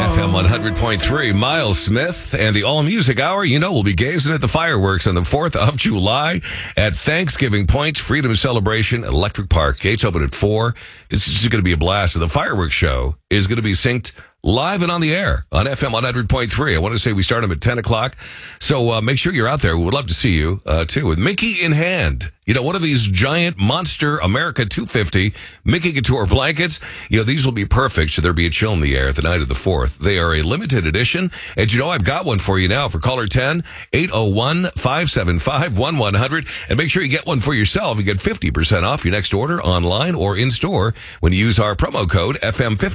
FM 100.3. Miles Smith and the All Music Hour. You know, we'll be gazing at the fireworks on the 4th of July at Thanksgiving Point's Freedom Celebration at Electric Park. Gates open at 4. This is going to be a blast. And the fireworks show is going to be synced live and on the air on FM 100.3. I want to say we start them at 10 o'clock. So make sure you're out there. We would love to see you, too, with Mickey in hand. You know, one of these giant monster America 250 Mickey Couture blankets. You know, these will be perfect should there be a chill in the air the night of the 4th. They are a limited edition. And, you know, I've got one for you now for caller 10-801-575-1100. And make sure you get one for yourself. You get 50% off your next order online or in store when you use our promo code FM50.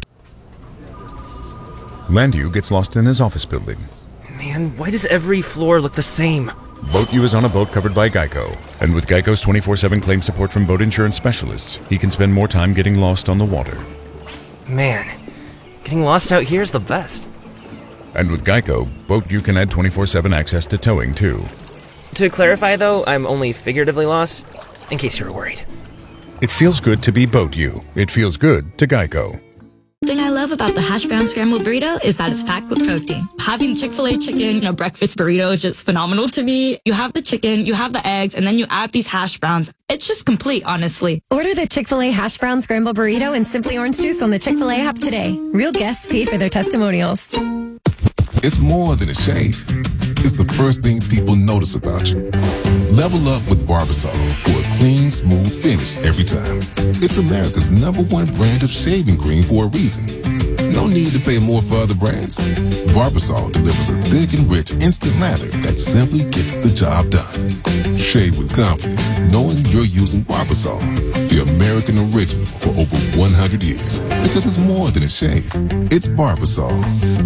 Landu gets lost in his office building. Man, why does every floor look the same? Boat U is on a boat covered by Geico. And with Geico's 24/7 claim support from boat insurance specialists, he can spend more time getting lost on the water. Man, getting lost out here is the best. And with Geico, Boat U can add 24/7 access to towing, too. To clarify, though, I'm only figuratively lost, in case you were worried. It feels good to be Boat U. It feels good to Geico. The thing I love about the hash brown scrambled burrito is that it's packed with protein. Having Chick-fil-A chicken in a breakfast burrito is just phenomenal to me. You have the chicken, you have the eggs, and then you add these hash browns. It's just complete, honestly. Order the Chick-fil-A hash brown scrambled burrito and Simply Orange Juice on the Chick-fil-A app today. Real guests paid for their testimonials. It's more than a shave. It's the first thing people notice about you. Level up with Barbasol for a clean, smooth finish every time. It's America's #1 brand of shaving cream for a reason. No need to pay more for other brands. Barbasol delivers a thick and rich instant lather that simply gets the job done. Shave with confidence, knowing you're using Barbasol, the American original for over 100 years. Because it's more than a shave. It's Barbasol.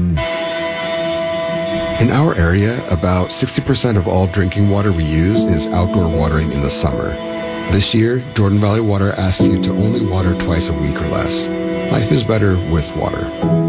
In our area, about 60% of all drinking water we use is outdoor watering in the summer. This year, Jordan Valley Water asks you to only water twice a week or less. Life is better with water.